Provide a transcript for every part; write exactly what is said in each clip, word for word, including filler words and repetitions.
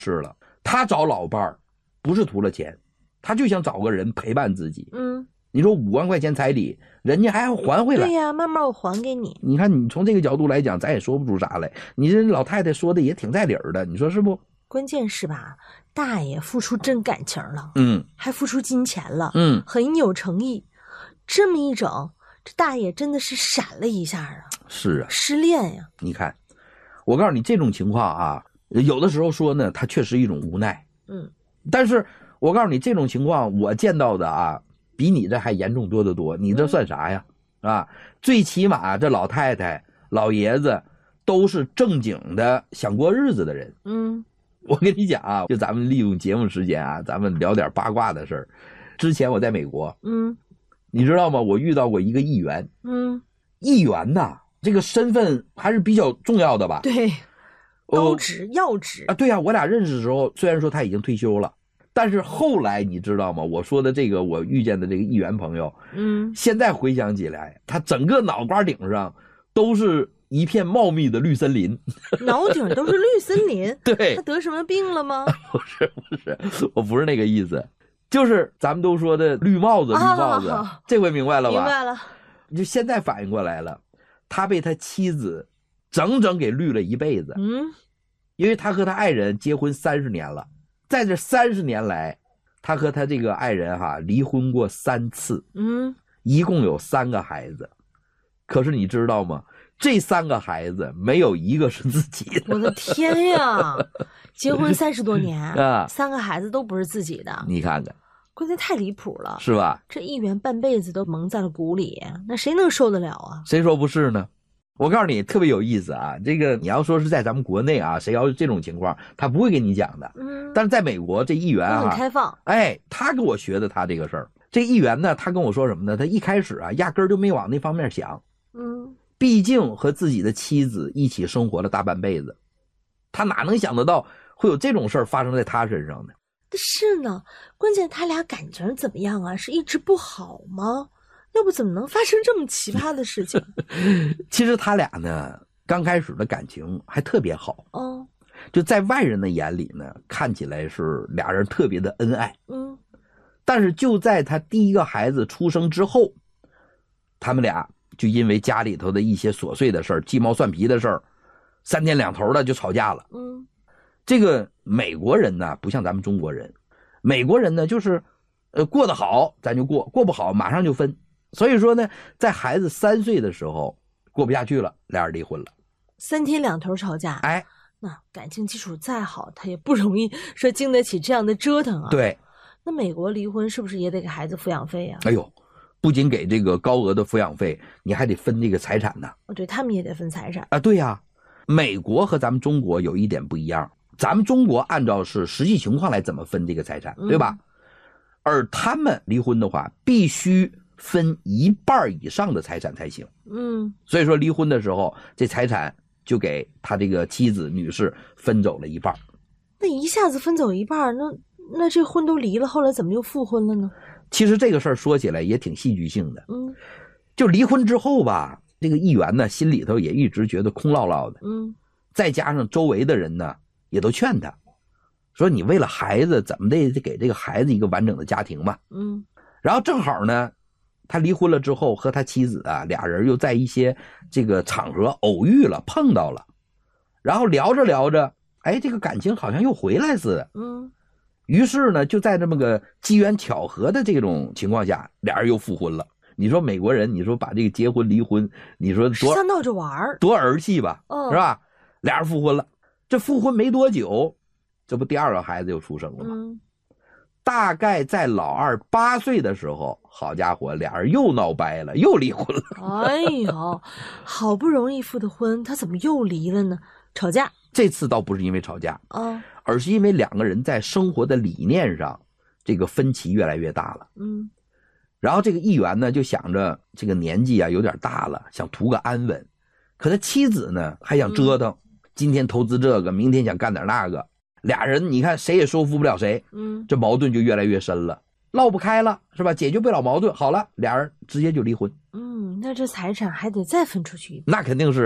是了，他找老伴儿不是图了钱，他就想找个人陪伴自己。 嗯， 你说五万块钱彩礼，人家还要还回来。 对呀，慢慢我还给你。 你看，你从这个角度来讲，咱也说不出啥来。你这老太太说的也挺在理儿的，你说是不？ 关键是吧，大爷付出真感情了， 嗯， 还付出金钱了， 嗯， 很有诚意。这么一整，这大爷真的是闪了一下啊。 是啊， 失恋呀。 你看，我告诉你，这种情况啊，有的时候说呢，它确实一种无奈。 嗯， 但是我告诉你，这种情况我见到的啊，比你这还严重多得多。你这算啥呀？嗯、啊，最起码这老太太、老爷子都是正经的想过日子的人。 嗯。 我跟你讲啊，就咱们利用节目时间啊，咱们聊点八卦的事儿。之前我在美国， 嗯， 你知道吗？我遇到过一个议员， 嗯， 议员呐，这个身份还是比较重要的吧？ 对，高职、要职啊，对呀、啊，我俩认识的时候，虽然说他已经退休了，但是后来你知道吗？我说的这个我遇见的这个议员朋友， 嗯， 现在回想起来，他整个脑瓜顶上都是一片茂密的绿森林， 脑顶都是绿森林。 对， 他得什么病了吗？ 不是不是，我不是那个意思，就是咱们都说的绿帽子，绿帽子， 啊、 这回明白了吧？ 明白了。 就现在反应过来了，他被他妻子整整给绿了一辈子。 嗯， 因为他和他爱人结婚三十年了，在这三十年来，他和他这个爱人哈离婚过三次， 嗯， 一共有三个孩子。可是你知道吗？这三个孩子没有一个是自己的。 我的天呀！结婚三十多年啊， 三个孩子都不是自己的， 你看看， 关键太离谱了， 是吧？ 这议员半辈子都蒙在了鼓里，那谁能受得了啊？ 谁说不是呢？我告诉你，特别有意思啊！这个你要说是在咱们国内啊，谁要是这种情况，他不会跟你讲的。 嗯， 但是在美国，这议员啊， 很开放。 哎，他跟我学的他这个事儿。这议员呢，他跟我说什么呢？他一开始啊，压根儿就没往那方面想。 嗯， 毕竟和自己的妻子一起生活了大半辈子，他哪能想得到会有这种事儿发生在他身上呢？ 是呢，关键他俩感情怎么样啊？是一直不好吗？要不怎么能发生这么奇葩的事情？ 其实他俩呢，刚开始的感情还特别好。 哦， 就在外人的眼里呢，看起来是俩人特别的恩爱。 嗯， 但是就在他第一个孩子出生之后，他们俩就因为家里头的一些琐碎的事儿、鸡毛蒜皮的事儿，三天两头的就吵架了。 嗯， 这个美国人呢，不像咱们中国人，美国人呢就是呃过得好咱就过，过不好马上就分。所以说呢，在孩子三岁的时候过不下去了，俩人离婚了。 三天两头吵架， 哎， 那感情基础再好，他也不容易说经得起这样的折腾啊。 对， 那美国离婚是不是也得给孩子抚养费啊？ 哎呦，不仅给这个高额的抚养费，你还得分这个财产呢。 哦，对，他们也得分财产啊。对呀、啊，美国和咱们中国有一点不一样，咱们中国按照是实际情况来怎么分这个财产，对吧？嗯、而他们离婚的话，必须分一半以上的财产才行。 嗯， 所以说离婚的时候，这财产就给他这个妻子女士分走了一半。 那一下子分走一半，那那这婚都离了，后来怎么又复婚了呢？ 其实这个事儿说起来也挺戏剧性的。 嗯， 就离婚之后吧，这个议员呢心里头也一直觉得空落落的。 嗯， 再加上周围的人呢也都劝他，说你为了孩子怎么得给这个孩子一个完整的家庭嘛。 嗯， 然后正好呢，他离婚了之后和他妻子啊俩人又在一些这个场合偶遇了，碰到了，然后聊着聊着，哎，这个感情好像又回来似的。 嗯， 于是呢，就在这么个机缘巧合的这种情况下，俩人又复婚了。你说美国人，你说把这个结婚离婚，你说多像闹着玩多儿戏吧， 哦、 是吧？俩人复婚了，这复婚没多久，这不第二个孩子又出生了吗？ 嗯， 大概在老二八岁的时候，好家伙，俩人又闹掰了，又离婚了。 哎呦，好不容易复的婚，他怎么又离了呢？吵架。 这次倒不是因为吵架啊、哦， 而是因为两个人在生活的理念上，这个分歧越来越大了。 嗯， 然后这个议员呢，就想着这个年纪啊有点大了，想图个安稳。可他妻子呢，还想折腾，嗯、今天投资这个，明天想干点那个。俩人你看谁也说服不了谁， 嗯， 这矛盾就越来越深了，闹不开了，是吧？解决不了矛盾，好了，俩人直接就离婚。 嗯，那这财产还得再分出去一半。 那肯定是啊。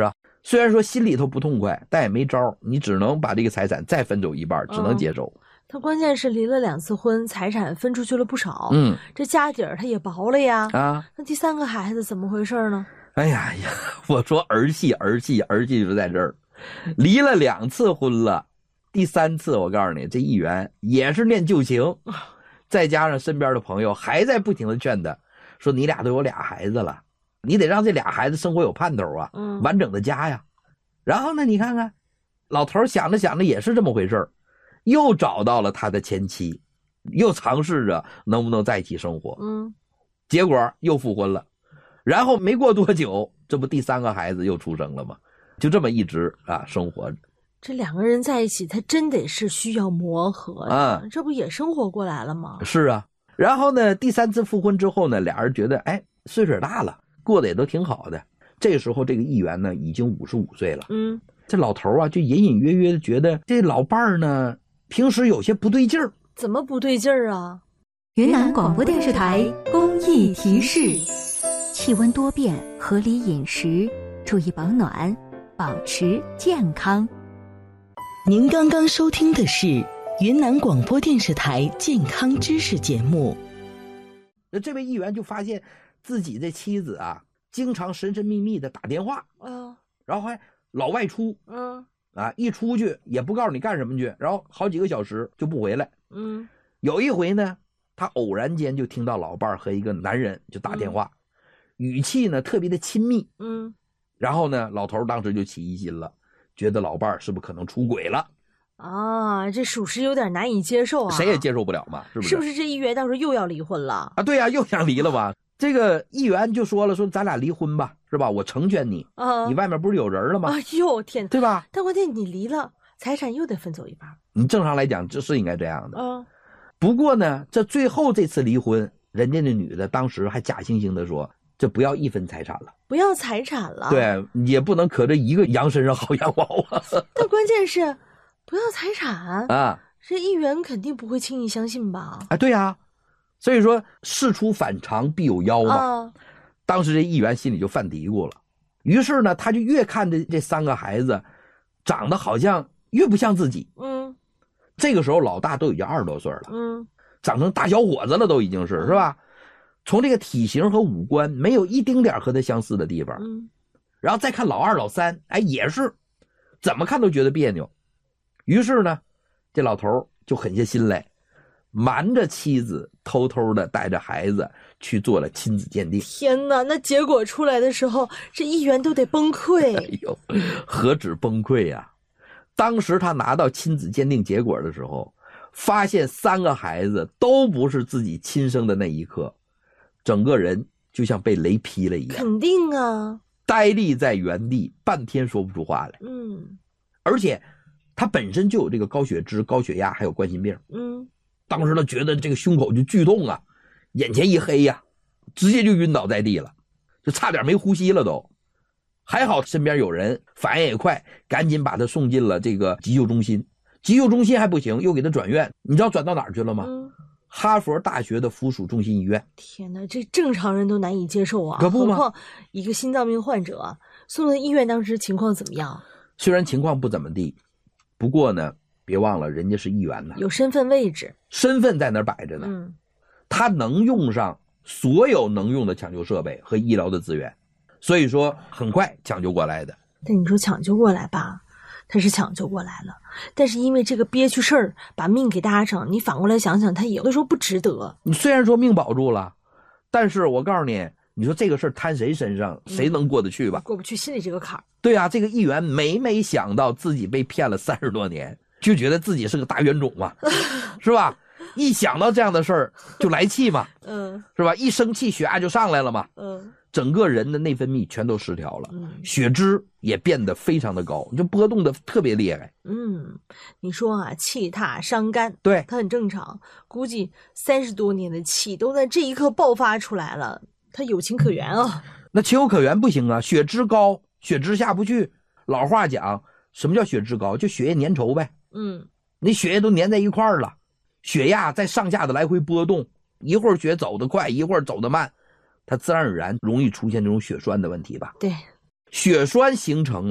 虽然说心里头不痛快，但也没招，你只能把这个财产再分走一半，只能接受。 嗯，他关键是离了两次婚，财产分出去了不少。 嗯， 这家底儿他也薄了呀。 啊， 那第三个孩子怎么回事呢？ 哎呀呀，我说儿戏儿戏儿戏就在这儿，离了两次婚了，第三次我告诉你，这议员也是念旧情，再加上身边的朋友还在不停的劝他，说你俩都有俩孩子了，你得让这俩孩子生活有盼头啊， 嗯， 完整的家呀。然后呢，你看看，老头想着想着也是这么回事，又找到了他的前妻，又尝试着能不能在一起生活。 嗯， 结果又复婚了，然后没过多久，这不第三个孩子又出生了吗？就这么一直啊生活着。 这两个人在一起，他真得是需要磨合的， 啊， 这不也生活过来了吗？ 是啊。然后呢，第三次复婚之后呢，俩人觉得哎岁数大了，过得也都挺好的。这时候这个议员呢已经五十五岁了。 嗯， 这老头啊就隐隐约约的觉得这老伴儿呢平时有些不对劲儿。 怎么不对劲儿啊？ 云南广播电视台公益提示：气温多变，合理饮食，注意保暖，保持健康。 您刚刚收听的是云南广播电视台健康知识节目。 那这位议员就发现自己的妻子啊经常神神秘秘的打电话， 啊， 然后还老外出， 嗯啊，一出去也不告诉你干什么去，然后好几个小时就不回来。 嗯， 有一回呢，他偶然间就听到老伴儿和一个男人就打电话，嗯、语气呢特别的亲密。 嗯， 然后呢，老头当时就起疑心了，觉得老伴儿是不是可能出轨了？ 啊，这属实有点难以接受啊。 谁也接受不了嘛，是不是？ 是不是这议员到时候又要离婚了啊？对呀、啊，又想离了吧？这个议员就说了，说咱俩离婚吧，是吧？我成全你， 啊， 你外面不是有人了吗？ 哎呦天， 对吧？ 但关键你离了，财产又得分走一半。 你正常来讲，这是应该这样的。 嗯， 不过呢，这最后这次离婚，人家那女的当时还假惺惺的说，这不要一分财产了， 不要财产了。 对，也不能可这一个羊身上薅羊毛啊。 但关键是，不要财产啊， 这议员肯定不会轻易相信吧？ 啊，对呀、啊，所以说事出反常必有妖嘛。 啊， 当时这议员心里就犯嘀咕了，于是呢，他就越看着这三个孩子长得好像越不像自己。 嗯， 这个时候老大都已经二十多岁了， 嗯， 长成大小伙子了，都已经是是吧？从这个体型和五官没有一丁点和他相似的地方。 嗯， 然后再看老二、老三，哎，也是怎么看都觉得别扭。于是呢，这老头就狠下心来，瞒着妻子，偷偷的带着孩子去做了亲子鉴定。 天哪，那结果出来的时候，这议员都得崩溃。 哎呦，何止崩溃呀、啊！当时他拿到亲子鉴定结果的时候，发现三个孩子都不是自己亲生的那一刻，整个人就像被雷劈了一样， 肯定啊， 呆立在原地，半天说不出话来。 嗯， 而且他本身就有这个高血脂、高血压，还有冠心病。 嗯， 当时他觉得这个胸口就剧痛啊，眼前一黑呀、啊，直接就晕倒在地了，就差点没呼吸了都。还好身边有人，反应也快，赶紧把他送进了这个急救中心。急救中心还不行，又给他转院。你知道转到哪儿去了吗？ 嗯， 哈佛大学的附属中心医院。 天哪，这正常人都难以接受啊， 可不吗？ 何况一个心脏病患者送到医院，当时情况怎么样？ 虽然情况不怎么地，不过呢，别忘了人家是议员呢， 有身份位置， 身份在那儿摆着呢。 嗯， 他能用上所有能用的抢救设备和医疗的资源，所以说很快抢救过来的。 但你说抢救过来吧，他是抢救过来了，但是因为这个憋屈事儿把命给搭上，你反过来想想，他有的时候不值得。 你虽然说命保住了，但是我告诉你，你说这个事儿摊谁身上，谁能过得去吧？ 嗯、过不去心里这个坎儿。 对啊，这个议员每每想到自己被骗了三十多年，就觉得自己是个大冤种嘛，是吧？一想到这样的事儿就来气嘛， 嗯， 是吧？一生气血压就上来了嘛， 嗯， 整个人的内分泌全都失调了， 嗯， 血脂也变得非常的高，就波动的特别厉害。 嗯，你说啊，气大伤肝， 对， 它很正常。估计三十多年的气都在这一刻爆发出来了，他有情可原啊。 那情有可原不行啊，血脂高，血脂下不去。老话讲，什么叫血脂高？就血液粘稠呗。 嗯， 你血液都粘在一块儿了，血压在上下的来回波动，一会儿血走得快，一会儿走得慢，它自然而然容易出现这种血栓的问题吧。 对， 血栓形成了，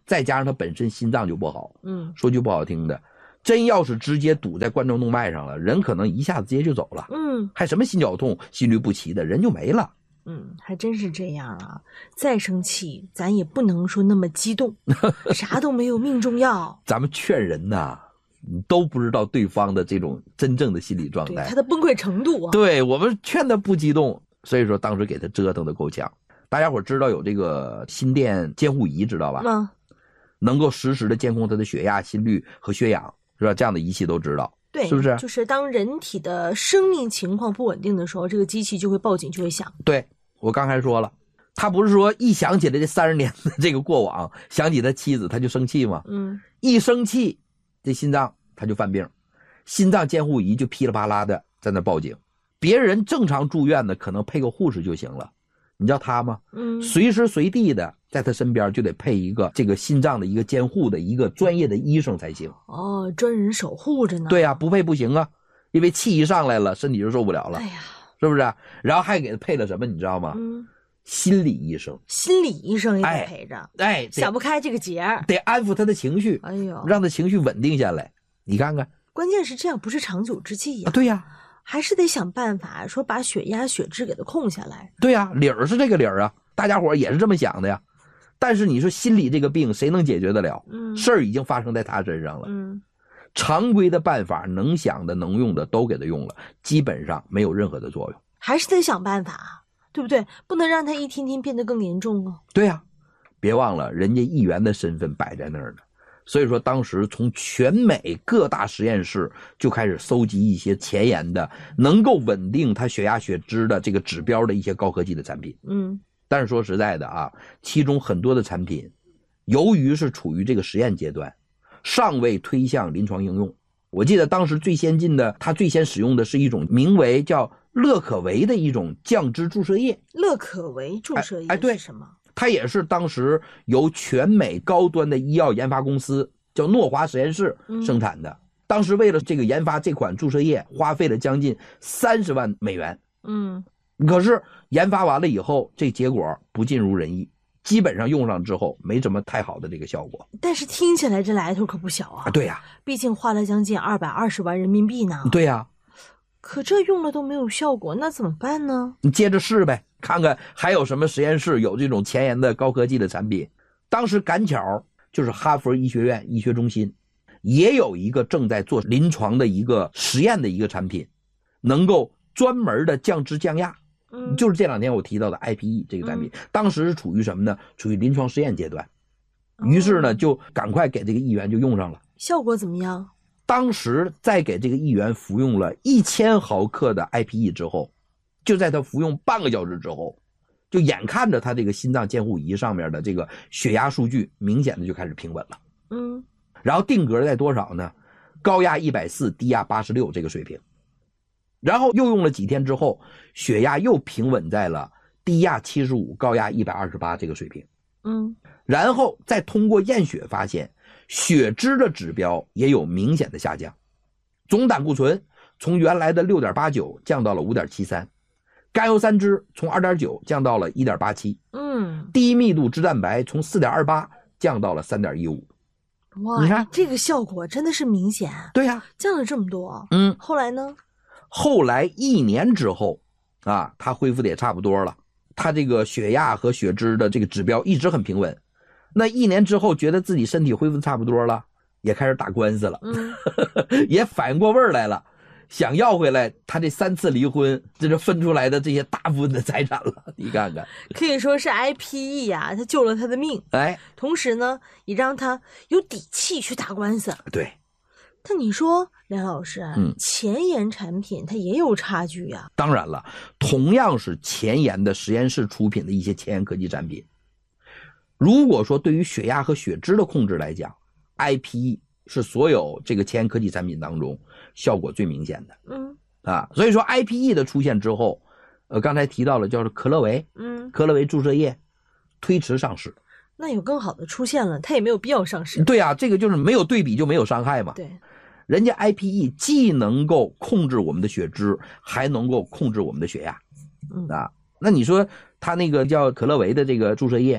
再加上他本身心脏就不好， 嗯， 说句不好听的，真要是直接堵在冠状动脉上了，人可能一下子直接就走了， 嗯， 还什么心绞痛、心律不齐的，人就没了。 嗯，还真是这样啊！再生气，咱也不能说那么激动，啥都没有，命重要。 咱们劝人呐，你都不知道对方的这种真正的心理状态， 对他的崩溃程度啊。 对，我们劝他不激动，所以说当时给他折腾的够呛。大家伙知道有这个心电监护仪，知道吧？ 嗯， 能够实时的监控他的血压、心率和血氧，是吧？这样的仪器都知道。 对， 是不是？ 就是当人体的生命情况不稳定的时候，这个机器就会报警，就会响。 对，我刚才说了，他不是说一想起来这三十年的这个过往，想起他妻子他就生气吗？ 嗯， 一生气，这心脏他就犯病，心脏监护仪就噼里啪啦的在那报警。别人正常住院的可能配个护士就行了，你知道他吗？ 嗯， 随时随地的在他身边就得配一个这个心脏的一个监护的一个专业的医生才行。 哦，专人守护着呢。 对呀、啊，不配不行啊，因为气一上来了，身体就受不了了。 哎呀， 是不是？然后还给他配了什么，你知道吗？ 嗯， 心理医生， 心理医生也得陪着。 哎， 想不开这个结儿， 得安抚他的情绪， 哎呦， 让他情绪稳定下来。你看看， 关键是这样不是长久之计呀。 啊、对呀。 还是得想办法说把血压血脂给它控下来。 对呀、啊，理儿是这个理儿啊，大家伙也是这么想的呀。但是你说心理这个病谁能解决得了？ 嗯， 事儿已经发生在他身上了。 嗯， 常规的办法能想的能用的都给他用了，基本上没有任何的作用。 还是得想办法，对不对？不能让他一天天变得更严重啊。 对呀、啊，别忘了人家议员的身份摆在那儿呢。所以说当时从全美各大实验室就开始搜集一些前沿的能够稳定他血压血脂的这个指标的一些高科技的产品。 嗯， 但是说实在的啊，其中很多的产品由于是处于这个实验阶段，尚未推向临床应用。我记得当时最先进的，他最先使用的是一种名为叫乐可维的一种降脂注射液。 乐可维注射液， 哎，对， 是什么？ 它也是当时由全美高端的医药研发公司叫诺华实验室生产的。嗯、当时为了这个研发这款注射液，花费了将近三十万美元。 嗯， 可是研发完了以后，这结果不尽如人意，基本上用上之后没什么太好的这个效果。 但是听起来这来头可不小啊！ 啊对呀、啊， 毕竟花了将近二百二十万人民币呢。 对呀、啊。 可这用了都没有效果，那怎么办呢？ 你接着试呗，看看还有什么实验室有这种前沿的高科技的产品。当时赶巧就是哈佛医学院医学中心也有一个正在做临床的一个实验的一个产品，能够专门的降脂降压。嗯，就是这两天我提到的 I P E 这个产品，嗯、当时是处于什么呢？处于临床实验阶段。于是呢，就赶快给这个议员就用上了。 效果怎么样？ 当时在给这个议员服用了一千毫克的 I P E 之后，就在他服用半个小时之后，就眼看着他这个心脏监护仪上面的这个血压数据明显的就开始平稳了。 嗯， 然后定格在多少呢？高压一百四，低压八十六这个水平。然后又用了几天之后，血压又平稳在了低压七十五，高压一百二十八这个水平。 嗯， 然后再通过验血发现血脂的指标也有明显的下降，总胆固醇从原来的 六点八九 降到了 五点七三， 甘油三酯从 二点九 降到了 一点八七， 嗯， 低密度脂蛋白从 四点二八 降到了 三点一五。 哇， 你看这个效果真的是明显。 对呀、啊， 降了这么多。 嗯， 后来呢？ 后来一年之后啊，他恢复的也差不多了，他这个血压和血脂的这个指标一直很平稳。那一年之后觉得自己身体恢复的差不多了，也开始打官司了。 嗯， 也反应过味儿来了，想要回来他这三次离婚这就分出来的这些大部分的财产了。你看看， 可以说是 I P E 呀、啊，他救了他的命。 哎， 同时呢，也让他有底气去打官司。 对。 但你说梁老师， 嗯， 前沿产品它也有差距呀、啊。 当然了，同样是前沿的实验室出品的一些前沿科技产品，如果说对于血压和血脂的控制来讲 ，I P E 是所有这个前沿科技产品当中效果最明显的。 嗯， 啊，所以说 I P E 的出现之后，呃，刚才提到了叫做可乐维， 嗯， 可乐维注射液推迟上市。 那有更好的出现了，它也没有必要上市。 对啊，这个就是没有对比就没有伤害嘛。 对， 人家 I P E 既能够控制我们的血脂，还能够控制我们的血压。 嗯啊，那你说它那个叫可乐维的这个注射液，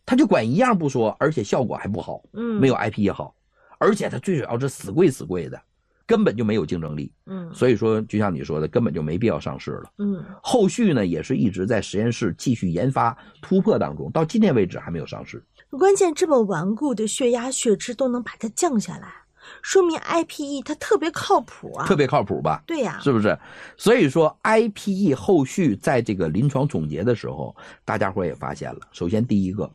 他就管一样不说，而且效果还不好， 嗯， 没有 I P E 好，而且它最主要是死贵死贵的，根本就没有竞争力。 嗯， 所以说就像你说的，根本就没必要上市了。 嗯， 后续呢也是一直在实验室继续研发突破当中，到今天为止还没有上市。 关键这么顽固的血压血脂都能把它降下来，说明 I P E 它特别靠谱啊， 特别靠谱吧？ 对呀、啊， 是不是？所以说 I P E 后续在这个临床总结的时候，大家伙也发现了，首先第一个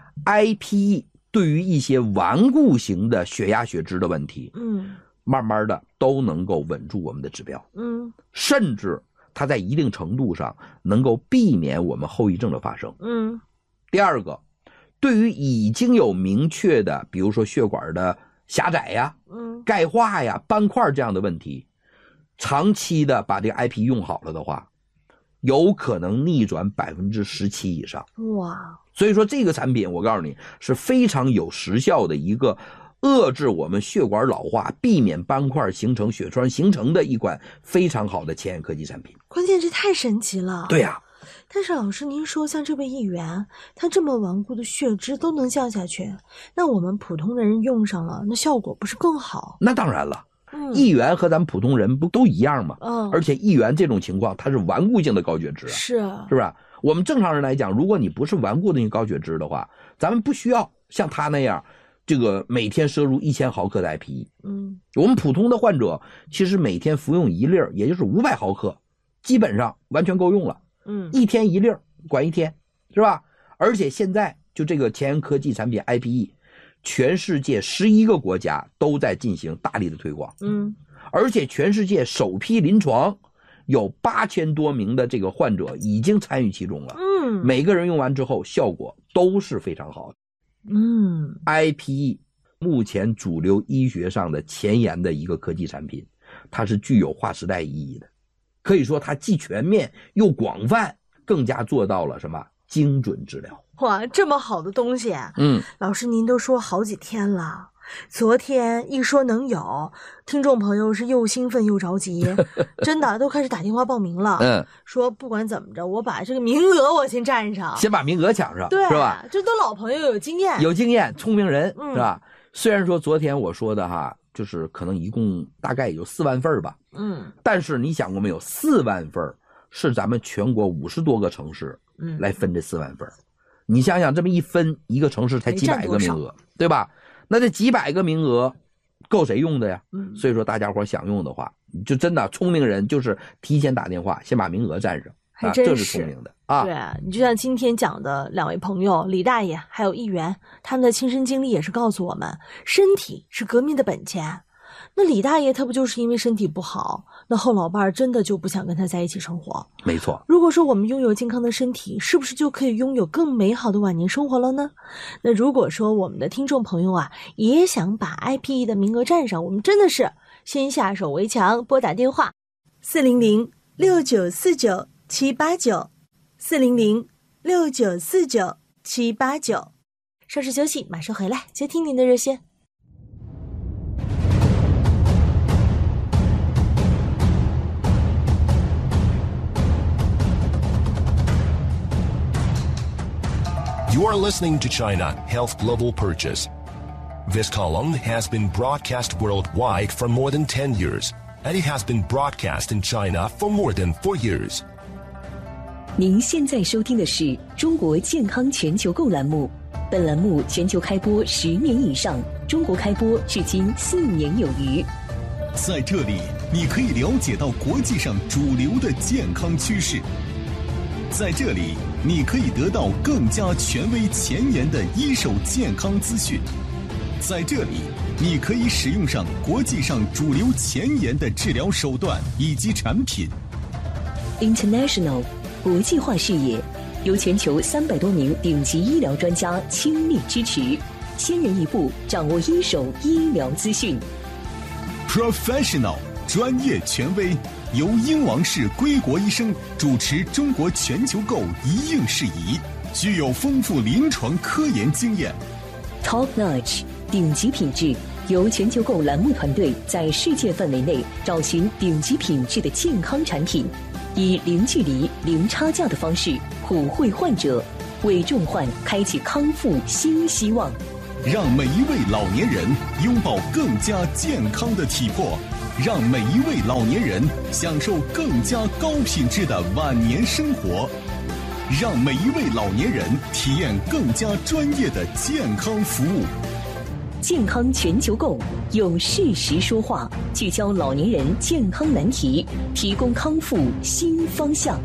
I P E 对于一些顽固型的血压血脂的问题， 嗯， 慢慢的都能够稳住我们的指标， 嗯， 甚至它在一定程度上能够避免我们后遗症的发生。 嗯， 第二个，对于已经有明确的，比如说血管的狭窄呀、 嗯， 钙化呀、斑块这样的问题，长期的把这个 I P E 用好了的话，有可能逆转百分之十七以上。 哇！ 所以说这个产品，我告诉你是非常有时效的一个遏制我们血管老化、避免斑块形成、血栓形成的一款非常好的前沿科技产品。 关键这太神奇了。 对呀、啊。 但是老师，您说像这位议员，他这么顽固的血脂都能降下去，那我们普通的人用上了，那效果不是更好？ 那当然了。 嗯， 议员和咱们普通人不都一样吗？ 嗯， 而且议员这种情况，它是顽固性的高血脂啊， 是啊， 是不是？我们正常人来讲，如果你不是顽固的高血脂的话，咱们不需要像他那样，这个每天摄入一千毫克的 I P E。 嗯， 我们普通的患者其实每天服用一粒，也就是五百毫克，基本上完全够用了。 嗯， 一天一粒，管一天，是吧？而且现在就这个前沿科技产品 I P E。全世界十一个国家都在进行大力的推广， 嗯， 而且全世界首批临床有八千多名的这个患者已经参与其中了， 嗯， 每个人用完之后效果都是非常好的。 嗯 I P E 目前主流医学上的前沿的一个科技产品，它是具有划时代意义的，可以说它既全面又广泛，更加做到了什么精准治疗。 哇，这么好的东西， 嗯， 老师您都说好几天了，昨天一说能有，听众朋友是又兴奋又着急，真的都开始打电话报名了。 嗯， 说不管怎么着，我把这个名额我先占上， 先把名额抢上， 对， 是吧？ 这都老朋友有经验， 有经验，聪明人， 嗯、 是吧？虽然说昨天我说的哈，就是可能一共大概有四万份吧， 嗯， 但是你想过没有，四万份是咱们全国五十多个城市， 嗯， 来分这四万份。你想想，这么一分，一个城市才几百个名额，对吧？那这几百个名额够谁用的呀？ 嗯， 所以说大家伙想用的话，就真的聪明人就是提前打电话，先把名额占上， 还真是、 啊、这是聪明的啊。 对，你就像今天讲的两位朋友李大爷还有议员，他们的亲身经历也是告诉我们，身体是革命的本钱。那李大爷他不就是因为身体不好，那后老伴真的就不想跟他在一起生活？ 没错。 如果说我们拥有健康的身体，是不是就可以拥有更美好的晚年生活了呢？那如果说我们的听众朋友啊，也想把 I P E 的名额占上，我们真的是先下手为强，拨打电话四零零六九四九七八九四零零六九四九七八九。稍事休息，马上回来接听您的热线。 You are listening to China Health Global Purchase. This column has been broadcast worldwide for more than ten years, and it has been broadcast in China for more than four years. 您现在收听的是中国健康全球购栏目，本栏目全球开播十年以上，中国开播至今四年有余。 在这里，你可以了解到国际上主流的健康趋势。在这里，你可以得到更加权威前沿的一手健康资讯。在这里，你可以使用上国际上主流前沿的治疗手段以及产品。 International 国际化视野，由全球三百多名顶级医疗专家倾力支持，先人一步掌握一手医疗资讯。 Professional 专业权威，由英王氏归国医生主持中国全球购一应事宜，具有丰富临床科研经验。 Top Notch 顶级品质，由全球购栏目团队在世界范围内找寻顶级品质的健康产品，以零距离、零差价的方式普惠患者， 为重患开启康复新希望。 让每一位老年人拥抱更加健康的体魄，让每一位老年人享受更加高品质的晚年生活，让每一位老年人体验更加专业的健康服务。 健康全球购，用事实说话，聚焦老年人健康难题，提供康复新方向。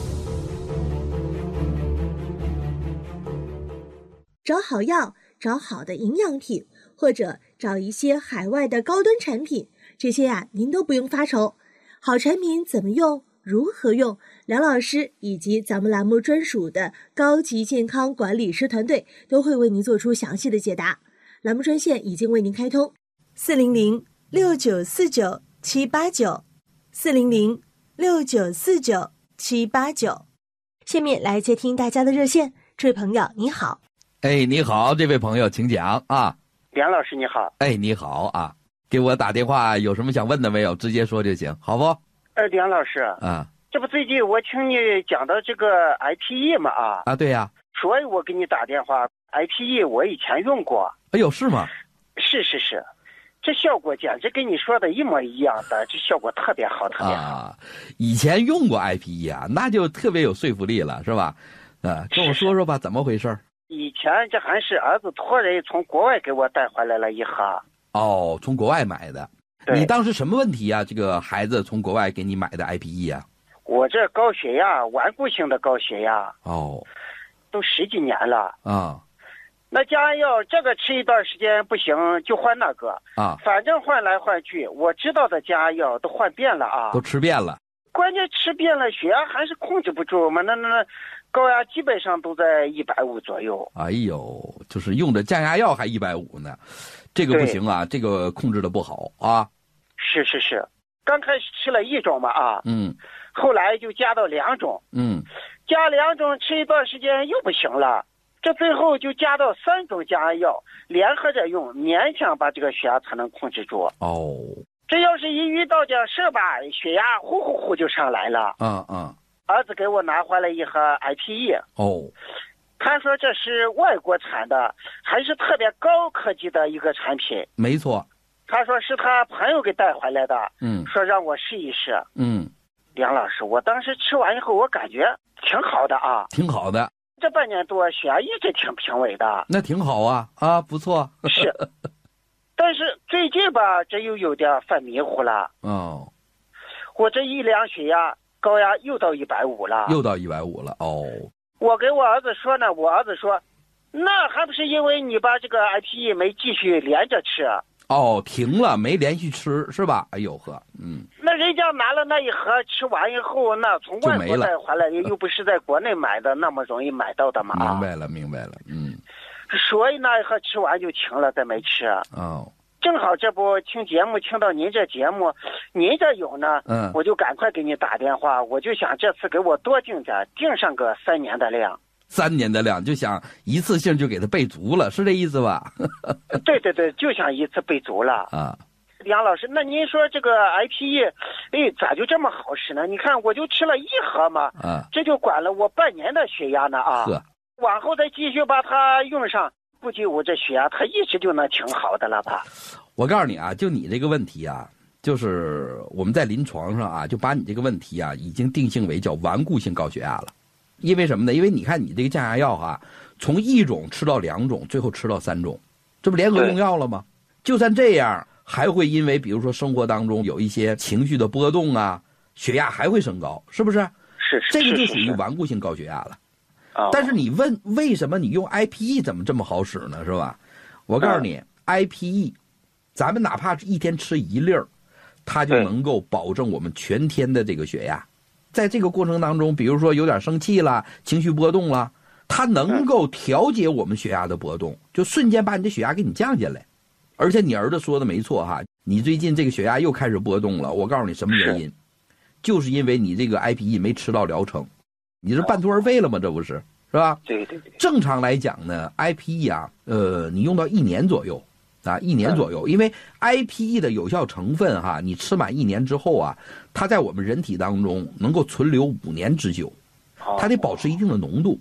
找好药，找好的营养品，或者找一些海外的高端产品，这些呀、啊，您都不用发愁。好产品怎么用，如何用，梁老师以及咱们栏目专属的高级健康管理师团队都会为您做出详细的解答。栏目专线已经为您开通，四零零六九四九七八九，四零零六九四九七八九。下面来接听大家的热线，这位朋友你好。 哎，你好，这位朋友，请讲啊。 梁老师你好。 哎，你好啊，给我打电话有什么想问的没有？直接说就行，好不？ 呃，梁老师啊， 这不最近我听你讲到这个 I P E 嘛啊？ 啊，对呀、啊。 所以我给你打电话 ，I P E 我以前用过。 哎呦，是吗？ 是是是，这效果简直跟你说的一模一样的，这效果特别好，特别好。 啊，以前用过 I P E 啊，那就特别有说服力了，是吧？啊，跟我说说吧，怎么回事？ 以前这还是儿子托人从国外给我带回来了一盒。 哦，从国外买的。你当时什么问题啊？这个孩子从国外给你买的 I P E 啊？ 我这高血压，顽固性的高血压。 哦。 都十几年了。 啊。 那降压药这个吃一段时间不行，就换那个。 啊。 反正换来换去，我知道的降压药都换遍了啊。 都吃遍了。 关键吃遍了，血压还是控制不住嘛。那那那。高压基本上都在一百五左右。 哎呦，就是用着降压药还一百五呢，这个不行啊，这个控制的不好啊。 是是是，刚开始吃了一种嘛啊， 嗯， 后来就加到两种， 嗯， 加两种吃一段时间又不行了，这最后就加到三种降压药联合着用，勉强把这个血压才能控制住。 哦， 这要是一遇到点事吧，血压呼呼呼就上来了。 嗯嗯。 儿子给我拿回来一盒 I P E。 哦， 他说这是外国产的，还是特别高科技的一个产品。 没错。 他说是他朋友给带回来的。 嗯。 说让我试一试。 嗯。 梁老师，我当时吃完以后，我感觉挺好的啊。 挺好的。 这半年多血压一直挺平稳的。 那挺好啊啊，不错。 是。但是最近吧，这又有点犯迷糊了。 哦。 我这一量血压。高压又到一百五了， 又到一百五了哦。 我给我儿子说呢，我儿子说，那还不是因为你把这个 I P E 没继续连着吃。 哦，停了，没连续吃是吧？哎呦呵，嗯。 那人家拿了那一盒吃完以后，那从外国带回来，又不是在国内买的，那么容易买到的嘛。 明白了，明白了，嗯。 所以那一盒吃完就停了，再没吃。 哦。 正好这不听节目听到您这节目，您这有呢， 嗯， 我就赶快给你打电话，我就想这次给我多订点，订上个三年的量。 三年的量就想一次性就给他备足了，是这意思吧？ 对对对，就想一次备足了啊。 梁老师，那您说这个 I P E， 哎，咋就这么好使呢？你看我就吃了一盒嘛， 啊， 这就管了我半年的血压呢啊。 呵， 往后再继续把它用上。估计我这血压它一直就能挺好的了吧？ 我告诉你啊，就你这个问题啊，就是我们在临床上啊，就把你这个问题啊，已经定性为叫顽固性高血压了。因为什么呢？因为你看你这个降压药啊，从一种吃到两种，最后吃到三种，这不联合用药了吗？就算这样，还会因为比如说生活当中有一些情绪的波动啊，血压还会升高，是不是？ 是是。 这个就属于顽固性高血压了。但是你问为什么你用 I P E 怎么这么好使呢？是吧？我告诉你、嗯、I P E， 咱们哪怕是一天吃一粒儿，它就能够保证我们全天的这个血压。在这个过程当中，比如说有点生气了，情绪波动了，它能够调节我们血压的波动，就瞬间把你的血压给你降下来。而且你儿子说的没错哈，你最近这个血压又开始波动了，我告诉你什么原因，就是因为你这个 I P E 没吃到疗程。你是半途而废了吗？这不是，是吧？ 对对对。 正常来讲呢 ，I P E 啊，呃，你用到一年左右，啊，一年左右，因为 I P E 的有效成分哈，你吃满一年之后啊，它在我们人体当中能够存留五年之久，它得保持一定的浓度。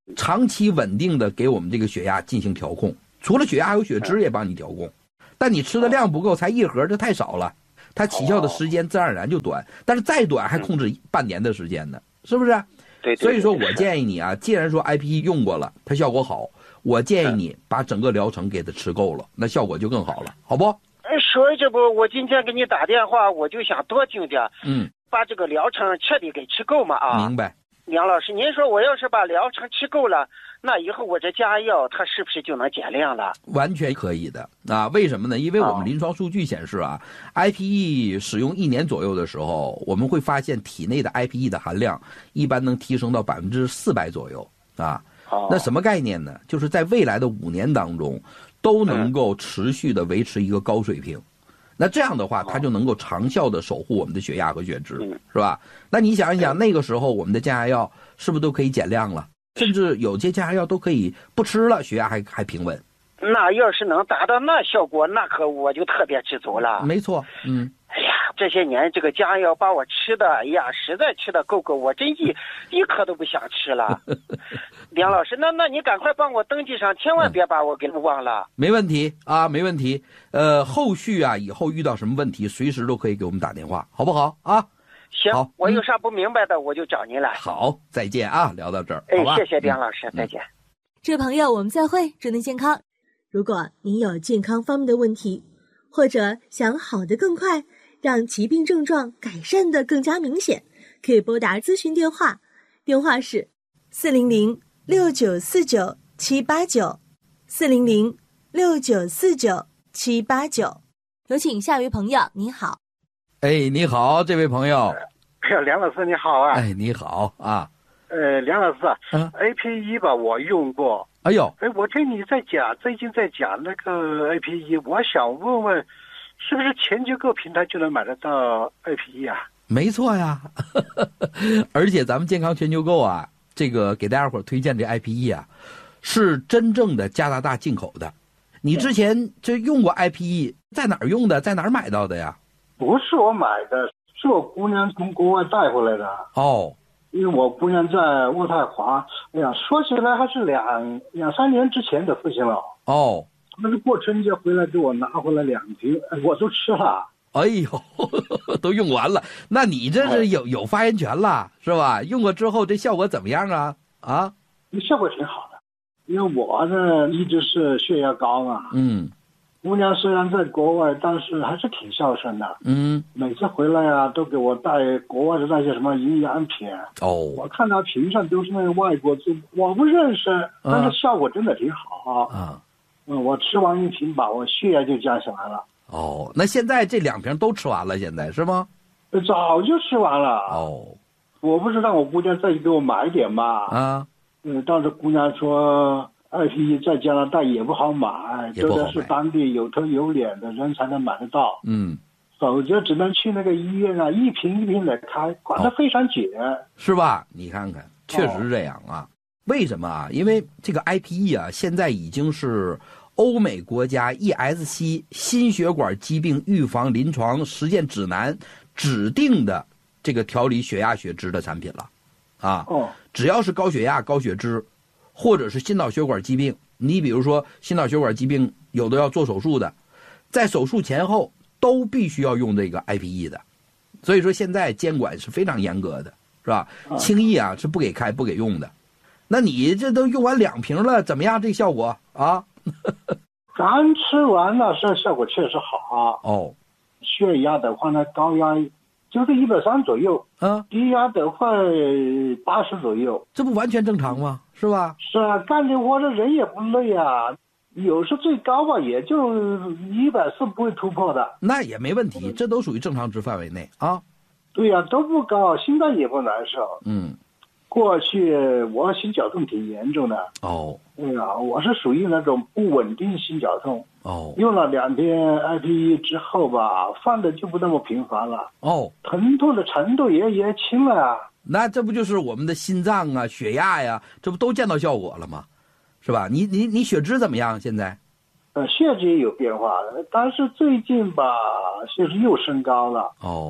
长期稳定的给我们这个血压进行调控。除了血压，还有血脂也帮你调控。但你吃的量不够，才一盒，这太少了，它起效的时间自然而然就短。但是再短还控制半年的时间呢，是不是？ 对。 所以说我建议你啊，既然说 I P E 用过了，它效果好，我建议你把整个疗程给它吃够了，那效果就更好了，好不？ 所以这不，我今天给你打电话，我就想多听听， 嗯， 把这个疗程彻底给吃够嘛啊。 明白。 梁老师，您说我要是把疗程吃够了，那以后我这加药它是不是就能减量了？ 完全可以的啊！为什么呢？因为我们临床数据显示啊、哦、，I P E 使用一年左右的时候，我们会发现体内的 I P E 的含量一般能提升到百分之四百左右啊。 哦、 那什么概念呢？就是在未来的五年当中，都能够持续的维持一个高水平。嗯、那这样的话，它就能够长效的守护我们的血压和血脂，嗯、是吧？那你想一想，那个时候我们的降压药是不是都可以减量了？甚至有些降压药都可以不吃了，血压还还平稳。 那要是能达到那效果，那可我就特别知足了。 没错，嗯。 哎呀，这些年这个降压药把我吃的，哎呀，实在吃的够够，我真一一颗都不想吃了。梁老师，那那你赶快帮我登记上，千万别把我给忘了。 嗯、没问题啊，没问题。呃，后续啊，以后遇到什么问题，随时都可以给我们打电话，好不好啊？ 行，我有啥不明白的，我就找您来。 好，再见啊！聊到这儿， 哎， 好吧， 谢谢梁老师， 嗯、 再见。 这位朋友，我们再会，祝您健康。如果您有健康方面的问题，或者想好得更快，让疾病症状改善得更加明显，可以拨打咨询电话，电话是四零零六九四九七八九，四零零六九四九七八九。有请下一位朋友，您好。 哎，你好，这位朋友。 哎呀，梁老师你好啊！ 哎，你好啊。 呃，梁老师啊， 嗯 ，A P E 吧，我用过。 哎呦， 哎，我听你在讲，最近在讲那个 A P E， 我想问问，是不是全球各平台就能买得到 A P E 啊？ 没错呀，而且咱们健康全球购啊，这个给大家伙推荐这 I P E 啊，是真正的加拿大进口的。你之前这用过 I P E， 在哪儿用的？在哪儿买到的呀？ 不是我买的，是我姑娘从国外带回来的。 哦， 因为我姑娘在渥太华，哎呀，说起来还是两两三年之前的事情了。 哦， 那是过春节回来给我拿回来两瓶，我都吃了。 哎呦，都用完了，那你这是有有发言权了，是吧？用过之后这效果怎么样啊？啊， 效果挺好的，因为我呢一直是血压高嘛。 嗯。 姑娘虽然在国外，但是还是挺孝顺的。 嗯， 每次回来啊，都给我带国外的那些什么营养品。 哦， 我看她瓶上都是那个外国字，我不认识，但是效果真的挺好啊。 嗯，我吃完一瓶吧，我血压就降下来了。 哦，那现在这两瓶都吃完了，现在是吗？ 早就吃完了。 哦， 我不是让我姑娘再给我买点嘛。 啊， 嗯，当时姑娘说。I P E 在加拿大也不好买， 也不好买， 都得是当地有头有脸的人才能买得到。 嗯， 否则只能去那个医院啊，一瓶一瓶的开，管得非常紧，哦， 是吧？你看看，确实是这样啊。哦，为什么啊？因为这个 I P E 啊，现在已经是欧美国家 E S C 心血管疾病预防临床实践指南指定的这个调理血压血脂的产品了，啊， 哦， 只要是高血压、高血脂。或者是心脑血管疾病，你比如说心脑血管疾病有的要做手术的，在手术前后都必须要用这个 I P E 的，所以说现在监管是非常严格的，是吧？轻易啊是不给开不给用的。那你这都用完两瓶了，怎么样？这个效果啊？ 刚吃完了，这效果确实好啊。 哦， 血压的话呢，高压就是一百三左右， 啊， 低压的话八十左右， 这不完全正常吗？是吧？ 是啊，干这活的人也不累啊，有时最高吧，也就一百四不会突破的， 那也没问题，这都属于正常值范围内啊。 对呀，啊，都不高，心脏也不难受。 嗯， 过去我心绞痛挺严重的。 哦， 对呀，我是属于那种不稳定心绞痛。 哦， 用了两天 I P E 之后吧，犯的就不那么频繁了。 哦， 疼痛的程度也也轻了啊。 那这不就是我们的心脏啊、血压呀，这不都见到效果了吗？是吧？你你你血脂怎么样？现在？ 呃，血脂也有变化，但是最近吧，血脂又升高了。 哦，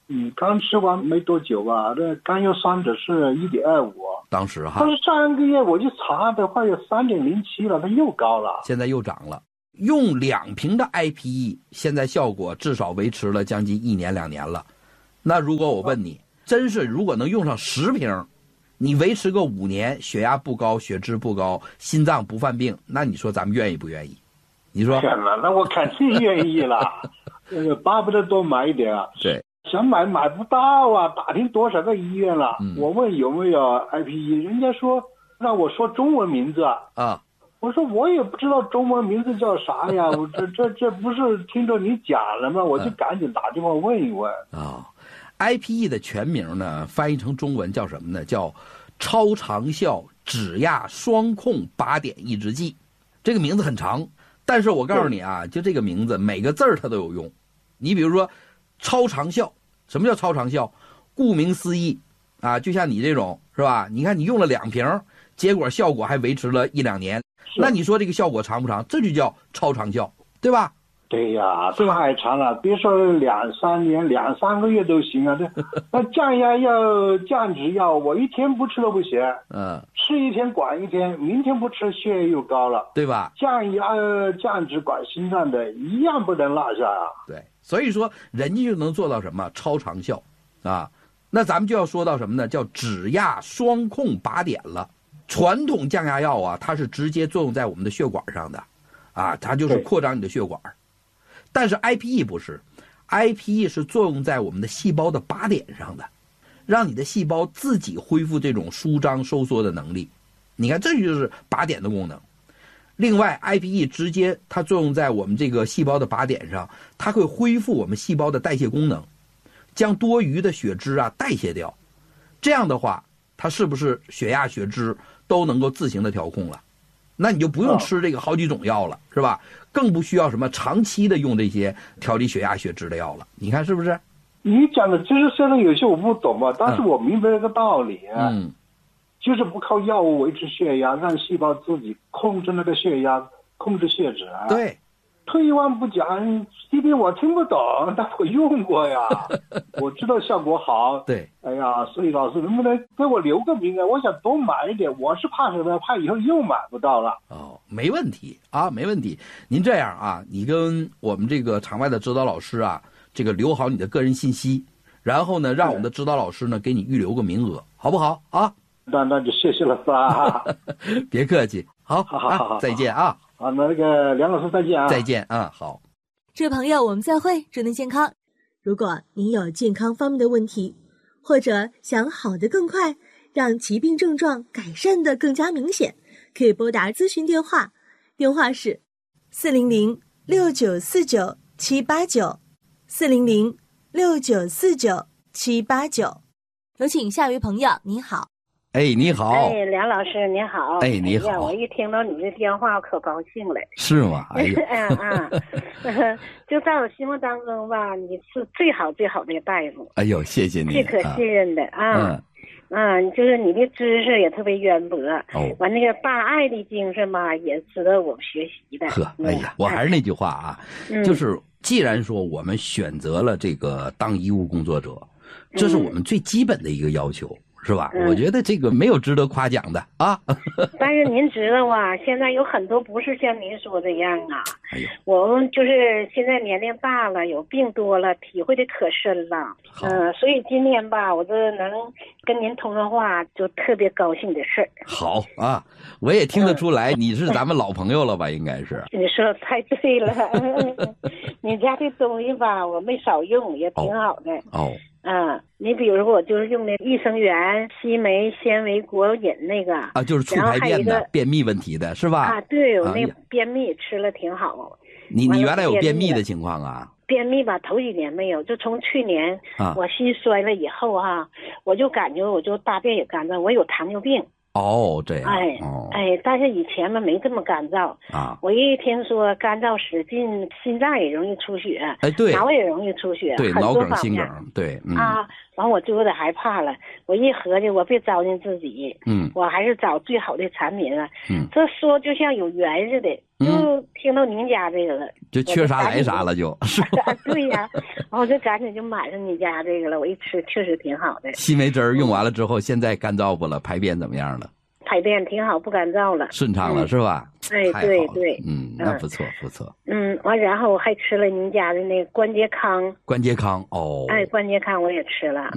嗯，刚吃完没多久吧，这甘油三酯是一点二五， 当时哈， 但是上个月我去查的话有三点零七了，它又高了， 现在又涨了。用两瓶的 I P E， 现在效果至少维持了将近一年两年了。那如果我问你，真是如果能用上十瓶，你维持个五年，血压不高，血脂不高，心脏不犯病，那你说咱们愿意不愿意？你说？ 天哪，那我肯定愿意了，呃，巴不得多买一点啊。 对。 想买买不到啊，打听多少个医院了，嗯、我问有没有 I P E， 人家说让我说中文名字啊， 我说我也不知道中文名字叫啥呀，我这这这不是听着你讲了吗？我就赶紧打电话问一问啊。哦 I P E 的全名呢，翻译成中文叫什么呢？叫超长效指压双控靶点抑制剂。这个名字很长，但是我告诉你啊，就这个名字每个字儿它都有用。你比如说超长效，什么叫超长效？顾名思义啊，就像你这种是吧？你看你用了两瓶，结果效果还维持了一两年，那你说这个效果长不长？这就叫超长效，对吧？ 对呀，太长了，别说两三年，两三个月都行啊。这那降压药、降脂药，我一天不吃都不行。嗯，吃一天管一天，明天不吃血压又高了， 对吧？ 降压、降脂管心脏的一样不能落下啊。 对，所以说人家就能做到什么超长效啊？那咱们就要说到什么呢？叫指压双控靶点了。传统降压药啊，它是直接作用在我们的血管上的，啊，它就是扩张你的血管。但是 I P E 不是 ，I P E 是作用在我们的细胞的靶点上的，让你的细胞自己恢复这种舒张收缩的能力。你看，这就是靶点的功能。另外 ，I P E 直接它作用在我们这个细胞的靶点上，它会恢复我们细胞的代谢功能，将多余的血脂啊代谢掉。这样的话，它是不是血压、血脂都能够自行的调控了？那你就不用吃这个好几种药了，是吧？更不需要什么长期的用这些调理血压、血脂的药了。你看是不是？ 你讲的其实虽然有些我不懂吧，但是我明白这个道理。 嗯， 就是不靠药物维持血压，让细胞自己控制那个血压，控制血脂。 对。 退一万步讲，即便我听不懂，但我用过呀，我知道效果好。 对， 哎呀，所以老师能不能给我留个名啊？我想多买一点，我是怕什么？怕以后又买不到了。 哦，没问题啊，没问题。您这样啊，你跟我们这个场外的指导老师啊，这个留好你的个人信息，然后呢，让我们的指导老师呢给你预留个名额，好不好啊？ 那那就谢谢了，是吧？ 别客气，好， 好好好好， 再见啊。 好，那个梁老师再见啊！ 再见啊，好。 这位朋友，我们再会，祝您健康。如果您有健康方面的问题，或者想好得更快，让疾病症状改善得更加明显，可以拨打咨询电话，电话是四零零六九四九七八九，四零零六九四九七八九。有请下一位朋友，您好。 哎，你好！ 哎，梁老师，你好！ 哎，你好！ 哎呀，我一听到你的电话，我可高兴了。 是吗？哎呀，嗯嗯，就在我心目当中吧，你是最好最好的大夫。 哎呦，谢谢你！ 最可信任的啊，嗯嗯，就是你的知识也特别渊博。哦，完那个大爱的精神吧，也值得我们学习的。 呵，哎呀，我还是那句话啊， 嗯、 就是既然说我们选择了这个当医务工作者，这是我们最基本的一个要求。嗯是吧、嗯？我觉得这个没有值得夸奖的啊。 但是您知道啊，现在有很多不是像您说的样啊。 哎呦， 我们就是现在年龄大了，有病多了，体会的可深了。嗯、呃，所以今天吧，我这能跟您通个话，就特别高兴的事儿。 好啊，我也听得出来，你是咱们老朋友了吧？应该是。 你说的太对了，你家的东西吧，我没少用，也挺好的。 哦。 嗯，你比如说我就是用的益生元、西梅、纤维果饮那个啊，就是促排便的、便秘问题的是吧？ 啊，对，我那便秘吃了挺好。 你你原来有便秘的情况啊？ 便秘吧，头几年没有，就从去年啊， 我心衰了以后哈、啊，我就感觉我就大便也干燥，我有糖尿病。 哦，这样。 哎， 哦、 哎，但是以前嘛没这么干燥啊。 我一听说干燥使劲，心脏也容易出血， 哎，对， 脑也容易出血， 对， 很脑梗、心多方面梗，对，嗯、 啊。 完我就有点害怕了。我一合计，我别糟践自己， 嗯， 我还是找最好的产品啊。 嗯， 这说就像有缘似的，就听到您家这个了， 就缺啥来啥了就，是吧？ 对呀，然后我就赶紧就买上你家这个了。我一吃确实挺好的。 西梅汁儿用完了之后，现在干燥不了？排便怎么样了？ 排便挺好，不干燥了， 顺畅了、嗯、是吧？ 哎，对对， 嗯，那不错、嗯、不错。 嗯，完然后我还吃了您家的那个关节康。 关节康哦， 哎，关节康我也吃了。